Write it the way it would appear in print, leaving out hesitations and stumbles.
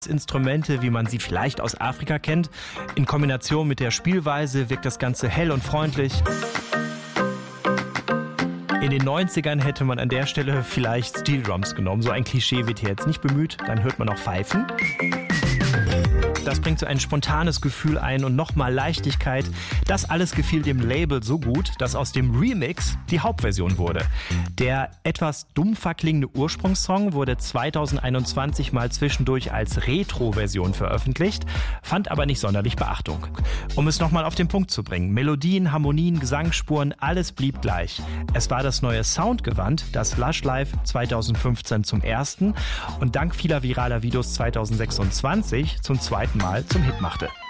Instrumente, wie man sie vielleicht aus Afrika kennt. In Kombination mit der Spielweise wirkt das Ganze hell und freundlich. In den 90ern hätte man an der Stelle vielleicht Steel Drums genommen. So ein Klischee wird hier jetzt nicht bemüht. Dann hört man auch Pfeifen. Das bringt so ein spontanes Gefühl ein und nochmal Leichtigkeit. Das alles gefiel dem Label so gut, dass aus dem Remix die Hauptversion wurde. Der etwas dumpfer klingende Ursprungssong wurde 2021 mal zwischendurch als Retro-Version veröffentlicht, fand aber nicht sonderlich Beachtung. Um es nochmal auf den Punkt zu bringen, Melodien, Harmonien, Gesangsspuren, alles blieb gleich. Es war das neue Soundgewand, das Lush Live 2015 zum ersten und dank vieler viraler Videos 2026 zum zweiten Mal zum Hit machte.